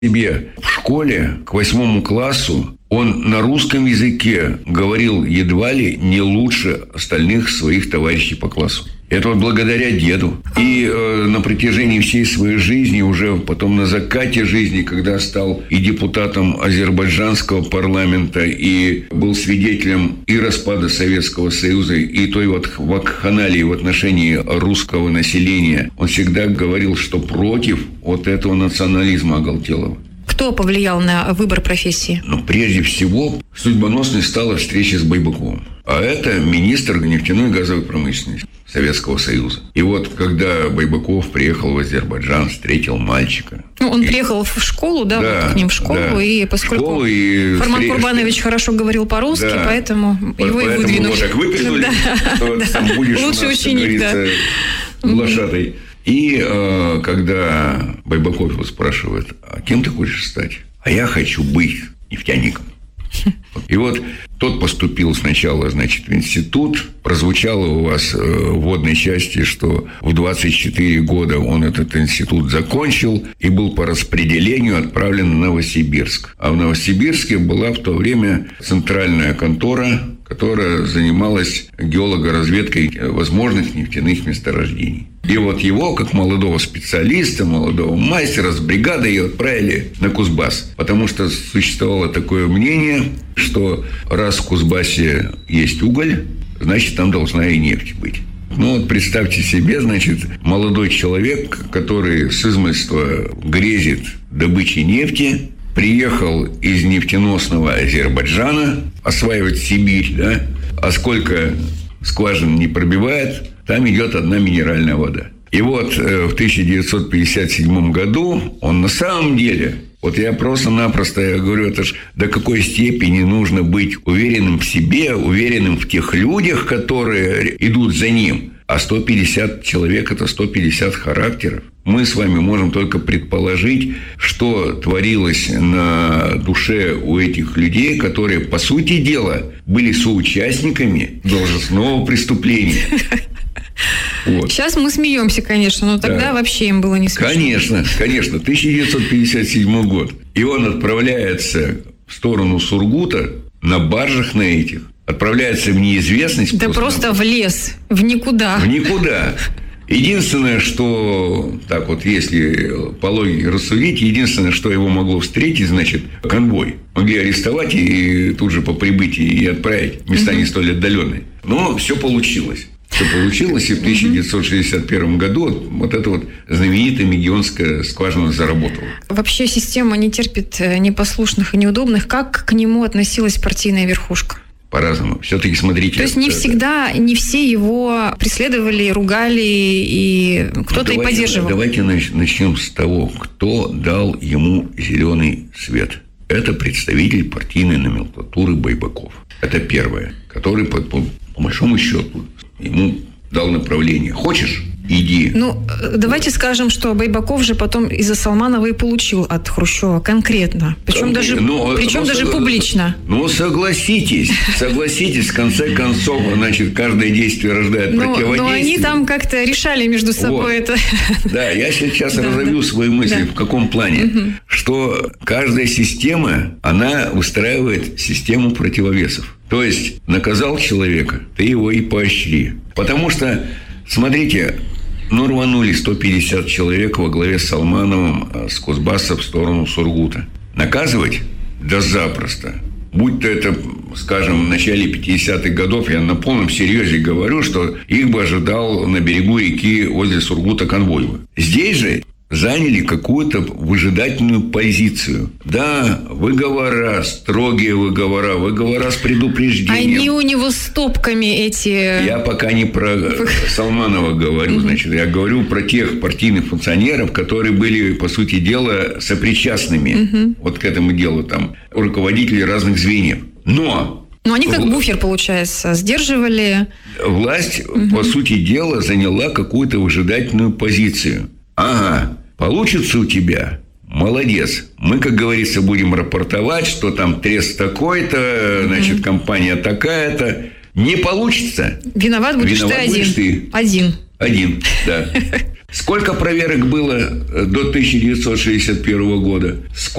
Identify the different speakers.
Speaker 1: себе в школе к 8 классу он на русском языке говорил едва ли не лучше остальных своих товарищей по классу. Это вот благодаря деду. И на протяжении всей своей жизни, уже потом на закате жизни, когда стал и депутатом азербайджанского парламента, и был свидетелем и распада Советского Союза, и той вот вакханалии в отношении русского населения, он всегда говорил, что против вот этого национализма оголтелого.
Speaker 2: Кто повлиял на выбор профессии?
Speaker 1: Прежде всего, судьбоносной стала встреча с Байбаковым. А это министр нефтяной и газовой промышленности Советского Союза. И вот, когда Байбаков приехал в Азербайджан, встретил мальчика.
Speaker 2: Он приехал в школу, да, вот к ним в школу, и поскольку Фарман Курбанович хорошо говорил по-русски, поэтому его и выдвинули.
Speaker 1: Вот так выпихнули, что там будешь у нас,
Speaker 2: лучший ученик,
Speaker 1: как говорится, глашатай. И когда Байбаков его спрашивает, а кем ты хочешь стать? А я хочу быть нефтяником. И вот тот поступил сначала, значит, в институт. Прозвучало у вас в вводной части, что в 24 года он этот институт закончил и был по распределению отправлен в Новосибирск. А в Новосибирске была в то время центральная контора, которая занималась геологоразведкой возможных нефтяных месторождений. И вот его, как молодого специалиста, молодого мастера, с бригадой ее отправили на Кузбасс. Потому что существовало такое мнение, что раз в Кузбассе есть уголь, значит, там должна и нефть быть. Ну, вот представьте себе, значит, молодой человек, который с измольства грезит добычей нефти, приехал из нефтеносного Азербайджана осваивать Сибирь, да? А сколько скважин не пробивает, там идет одна минеральная вода. И вот в 1957 году он на самом деле, вот я просто-напросто я говорю, это ж до какой степени нужно быть уверенным в себе, уверенным в тех людях, которые идут за ним. А 150 человек – это 150 характеров. Мы с вами можем только предположить, что творилось на душе у этих людей, которые, по сути дела, были соучастниками должностного преступления.
Speaker 2: Вот. Сейчас мы смеемся, конечно, но тогда вообще им было не смешно.
Speaker 1: Конечно. 1957 год. И он отправляется в сторону Сургута на баржах на этих. Отправляется в неизвестность.
Speaker 2: Да просто в лес, в никуда.
Speaker 1: В никуда. Единственное, что, так вот, если по логике рассудить, единственное, что его могло встретить, значит, конвой. Могли арестовать и тут же по прибытии и отправить в места не столь отдаленные. Но все получилось. И в 1961 году вот эта вот знаменитая Мегионская скважина заработала.
Speaker 2: Вообще система не терпит непослушных и неудобных. Как к нему относилась партийная верхушка?
Speaker 1: По-разному. Все-таки смотрите.
Speaker 2: То есть не всегда, не все его преследовали, ругали, и кто-то и поддерживал.
Speaker 1: Давайте начнем с того, кто дал ему зеленый свет. Это представитель партийной номенклатуры Байбаков. Это первое, который по большому счету ему дал направление. Хочешь? Иди.
Speaker 2: Ну, давайте скажем, что Байбаков же потом из-за Салманова и получил от Хрущева конкретно. Причем даже публично.
Speaker 1: Ну, согласитесь, в конце концов, значит, каждое действие рождает противодействие.
Speaker 2: Но они там как-то решали между собой это.
Speaker 1: Да, я сейчас разовью свою мысль. В каком плане? Что каждая система, она выстраивает систему противовесов. То есть, наказал человека, ты его и поощри. Потому что, смотрите, рванули 150 человек во главе с Салмановым с Кузбасса в сторону Сургута. Наказывать? Да запросто. Будь то это, скажем, в начале 50-х годов, я на полном серьезе говорю, что их бы ожидал на берегу реки возле Сургута конвой. Здесь же заняли какую-то выжидательную позицию. Да, выговора, строгие выговора с предупреждением.
Speaker 2: Они у него с топками эти...
Speaker 1: Я пока не про Салманова говорю, значит, я говорю про тех партийных функционеров, которые были, по сути дела, сопричастными вот к этому делу, там, руководители разных звеньев. Но
Speaker 2: они как буфер, получается, сдерживали...
Speaker 1: Власть, по сути дела, заняла какую-то выжидательную позицию. Ага, получится у тебя? Молодец. Мы, как говорится, будем рапортовать, что там трест такой-то, значит, компания такая-то. Не получится.
Speaker 2: Виноват будешь ты один.
Speaker 1: Один, да. Сколько проверок было до 1961 года?